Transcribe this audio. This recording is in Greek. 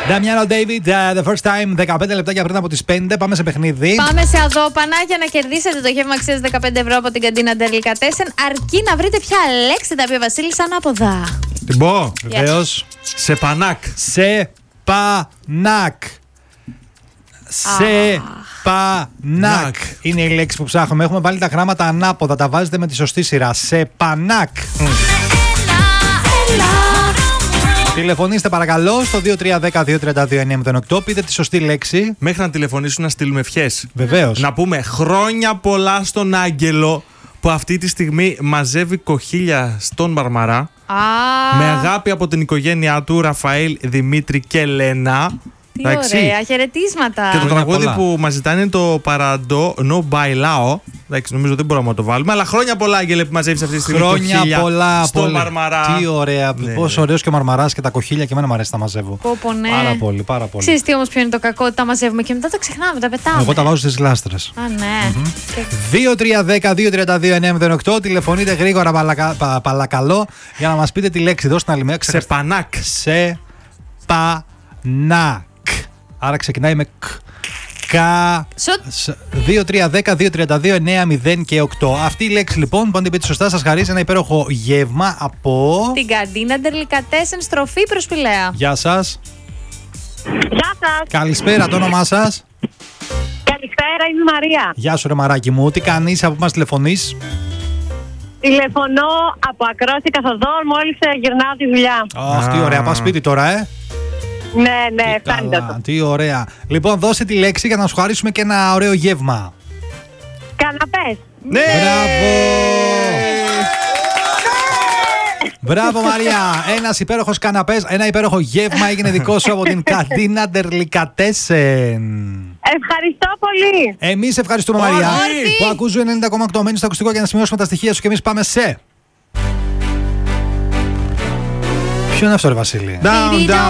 Νταμιάνο David, the first time, 15 λεπτάκια πριν από τις 5. Πάμε σε παιχνίδι. Πάμε σε αδόπανα για να κερδίσετε το γεύμα αξίας 15 ευρώ από την καντίνα Delicatessen. Αρκεί να βρείτε ποια λέξη τα πει ο Βασίλης ανάποδα. Την πω. Βεβαίως. Σε πανάκ. Σε πανάκ. Σε πανάκ είναι η λέξη που ψάχνουμε. Έχουμε βάλει τα γράμματα ανάποδα. Τα βάζετε με τη σωστή σειρά. Σε πανάκ. Τηλεφωνήστε παρακαλώ στο 2310-232-908. Πείτε τη σωστή λέξη. Μέχρι να τηλεφωνήσουν να στείλουμε ευχές. Βεβαίως. Να πούμε χρόνια πολλά στον Άγγελο που αυτή τη στιγμή μαζεύει κοχύλια στον Μαρμαρά. Με αγάπη από την οικογένειά του, Ραφαήλ, Δημήτρη και Λένα. Τι ωραία, χαιρετίσματα. Και το τραγούδι που μας ζητάνε είναι το Παραντό No Bailao. Εντάξει, νομίζω δεν μπορούμε να το βάλουμε. Αλλά χρόνια πολλά, Άγγελε, που μαζεύεις αυτή τη στιγμή χρόνια πολλά στο Μαρμαρά. Τι ωραία. Ναι. Πόσο ωραίος και ο Μαρμαράς και τα κοχύλια και εμένα μου αρέσει να μαζεύω. Ναι. Πάρα πολύ, πάρα πολύ. Ξέρεις τι όμως ποιο είναι το κακό, ότι τα μαζεύουμε και μετά τα ξεχνάμε, τα πετάμε. Εγώ τα βάζω στις γλάστρες. Α, ναι. 2310-232-908. Τηλεφωνείτε γρήγορα, παρακαλώ, για να μας πείτε τη λέξη. Δώστε την άλλη μία. Σε πανάκ. Σε πανάκ. Άρα ξεκινάει με κ. 2310-232-908. Αυτή η λέξη λοιπόν, που αν την πείτε σωστά, σας χαρίζει ένα υπέροχο γεύμα από την καντίνα Delicatessen, στροφή προς Πηλαία. Γεια σας. Γεια σας. Καλησπέρα, το όνομά σας? Καλησπέρα, είμαι η Μαρία. Γεια σου ρε μαράκι μου, τι κάνεις, από πού μας τηλεφωνείς? Τηλεφωνώ από Ακρόαση Καθοδόν, μόλις γυρνάω τη δουλειά. Αχ, τι ωραία, πας σπίτι τώρα, Ναι, φτάνει τόσο. Τι ωραία. Λοιπόν, δώσε τη λέξη για να σου χαρίσουμε και ένα ωραίο γεύμα. Καναπές. Ναι! Μπράβο! Μπράβο Μαρία, ένας υπέροχος καναπές, ένα υπέροχο γεύμα έγινε δικό σου από την καντίνα Delicatessen. Ευχαριστώ πολύ. Εμείς ευχαριστούμε Μαρία που ακούς 90,8. Μένεις στο ακουστικό για να σημειώσουμε τα στοιχεία σου και εμείς πάμε σε... Ποιο είναι αυτό ρε Βασίλη? Down, down.